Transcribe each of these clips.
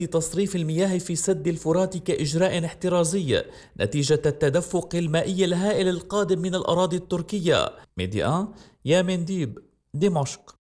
تصريف المياه في سد الفرات كإجراء احترازي نتيجة التدفق المائي الهائل القادم من الأراضي التركية. ميديا يا منديب، دمشق.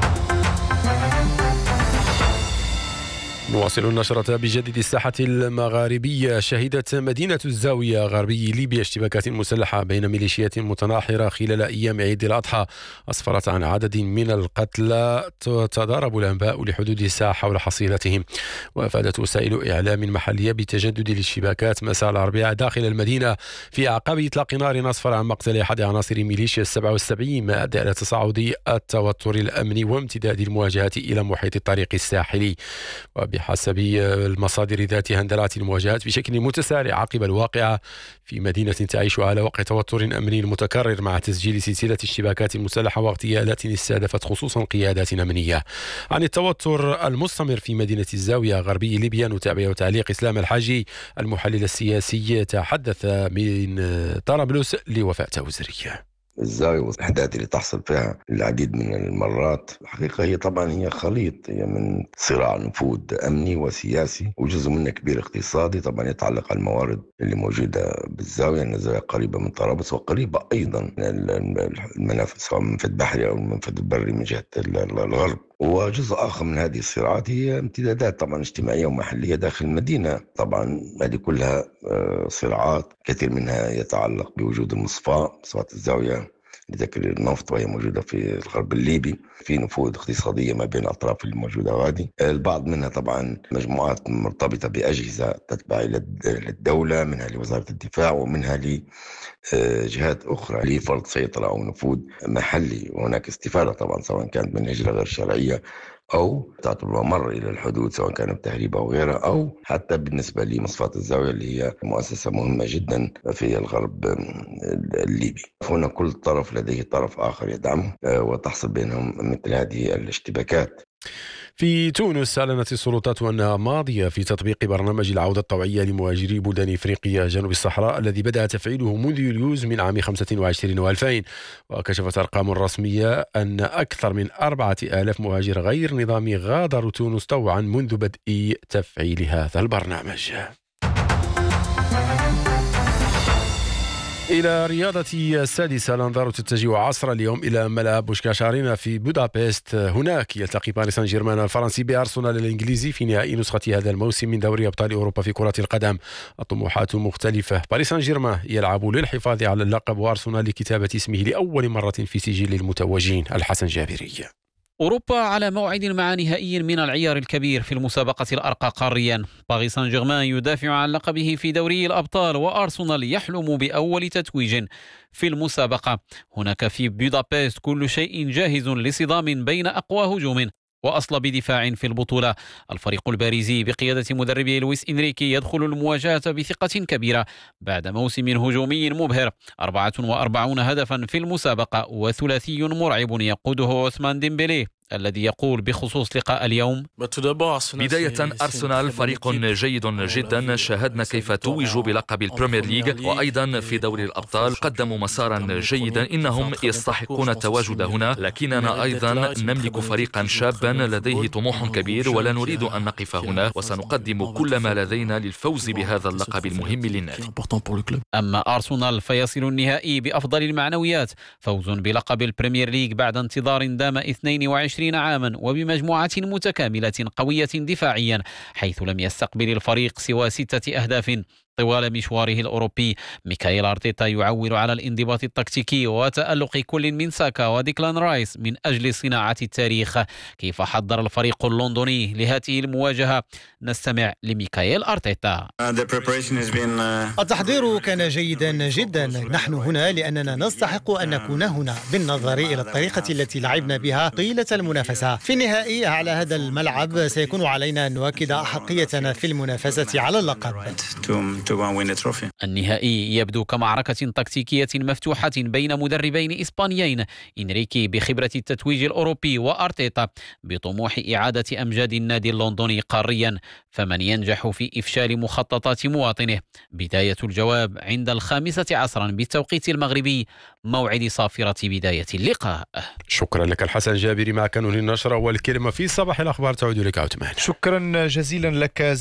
نواصل النشرة بجديد. الساحة المغاربية شهدت مدينة الزاوية غربي ليبيا اشتباكات مسلحة بين ميليشيات متناحرة خلال أيام عيد الأضحى أسفرت عن عدد من القتلى. تتضارب الأنباء لحدود الساعة حول حصيلتهم، وأفادت وسائل إعلام محلية بتجدد الاشتباكات مساء الأربعاء داخل المدينة في أعقاب إطلاق نار أسفر عن مقتل أحد عناصر ميليشيا 77، ما أدى إلى تصاعد التوتر الأمني وامتداد المواجهة إلى محيط الطريق الساحلي. بحسب المصادر ذاتها اندلعت المواجهات بشكل متسارع عقب الواقعة في مدينة تعيش على وقع توتر أمني متكرر مع تسجيل سلسلة اشتباكات مسلحة واغتيالات استهدفت خصوصا قيادات أمنية. عن التوتر المستمر في مدينة الزاوية غربي ليبيا نتابع تعليق إسلام الحاجي المحلل السياسي تحدث من طرابلس لوفاء توزري. الزاوية والأحداث اللي تحصل فيها العديد من المرات الحقيقة هي طبعا هي خليط، هي من صراع نفوذ أمني وسياسي وجزء منه كبير اقتصادي طبعا يتعلق على الموارد اللي موجودة بالزاوية. الزاوية قريبة من طرابلس وقريبة أيضا من المنافذ سواء المنفذ البحري أو المنفذ البري من جهة الغرب. وجزء آخر من هذه الصراعات هي امتدادات طبعا اجتماعية ومحلية داخل المدينة. طبعا هذه كلها صراعات كثير منها يتعلق بوجود المصفاة الزاوية لتكرير النفط وهي موجودة في الغرب الليبي، في نفوذ اقتصادية ما بين الأطراف الموجودة هذه. البعض منها طبعا مجموعات مرتبطة بأجهزة تتبع للدولة، منها لوزارة الدفاع ومنها لجهات أخرى لفرض سيطرة أو نفوذ محلي. وهناك استفادة طبعا سواء كانت من هجرة غير شرعية أو تعتبر ممر إلى الحدود سواء كان بتهريب أو غيرها، أو حتى بالنسبة لمصفاة الزاوية اللي هي مؤسسة مهمة جدا في الغرب الليبي. هنا كل طرف لديه طرف آخر يدعمه وتحصل بينهم مثل هذه الاشتباكات. في تونس أعلنت السلطات أنها ماضية في تطبيق برنامج العودة الطوعية لمهاجري بلدان إفريقيا جنوب الصحراء الذي بدأ تفعيله منذ يوليوز من عام 25 و2000. وكشفت أرقام رسمية أن أكثر من 4000 مهاجر غير نظامي غادروا تونس طوعا منذ بدء تفعيل هذا البرنامج. إلى رياضة السادسة. الأنظار تتجه عصر اليوم إلى ملعب بوشكاش أرينا في بودابست. هناك يلتقي باريس سان جيرمان الفرنسي بأرسنال الإنجليزي في نهائي نسخة هذا الموسم من دوري أبطال أوروبا في كرة القدم. الطموحات مختلفة. باريس سان جيرمان يلعب للحفاظ على اللقب وأرسنال لكتابة اسمه لأول مرة في سجل المتوجين. الحسن جابري. أوروبا على موعد مع نهائي من العيار الكبير في المسابقة الأرقى قاريا. باريس سان جيرمان يدافع عن لقبه في دوري الأبطال وأرسنال يحلم بأول تتويج في المسابقة. هناك في بودابست كل شيء جاهز لصدام بين أقوى هجوم وأصلب دفاع في البطولة. الفريق الباريزي بقيادة مدربه لويس إنريكي يدخل المواجهة بثقة كبيرة بعد موسم هجومي مبهر، 44 هدفا في المسابقة وثلاثي مرعب يقوده عثمان ديمبélé الذي يقول بخصوص لقاء اليوم: بداية أرسنال فريق جيد جدا، شاهدنا كيف توجوا بلقب البريمير ليج وأيضا في دوري الأبطال، قدموا مسارا جيدا، إنهم يستحقون التواجد هنا، لكننا أيضا نملك فريقا شابا لديه طموح كبير ولا نريد أن نقف هنا، وسنقدم كل ما لدينا للفوز بهذا اللقب المهم للنادي. أما أرسنال فيصل النهائي بأفضل المعنويات، فوز بلقب البريمير ليج بعد انتظار دام 22 عاما وبمجموعة متكاملة قوية دفاعيا، حيث لم يستقبل الفريق سوى 6 أهداف طوال مشواره الأوروبي. ميكايل أرتيتا يعول على الانضباط التكتيكي وتألق كل من ساكا وديكلان رايس من أجل صناعة التاريخ. كيف حضر الفريق اللندني لهذه المواجهة؟ نستمع لميكايل أرتيتا. التحضير كان جيدا جدا. نحن هنا لأننا نستحق أن نكون هنا بالنظر إلى الطريقة التي لعبنا بها طيلة المنافسة. في النهائي على هذا الملعب سيكون علينا أن نؤكد أحقيتنا في المنافسة على اللقب. النهائي يبدو كمعركة تكتيكية مفتوحة بين مدربين إسبانيين، إنريكي بخبرة التتويج الأوروبي وأرتيتا بطموح إعادة أمجاد النادي اللندني قاريا. فمن ينجح في إفشال مخططات مواطنه؟ بداية الجواب عند 5 عصرا بالتوقيت المغربي، موعد صافرة بداية اللقاء. شكرا لك الحسن جابري. مع كانون النشرة والكلمة في صباح الأخبار تعود لك عثمان. شكرا جزيلا لك.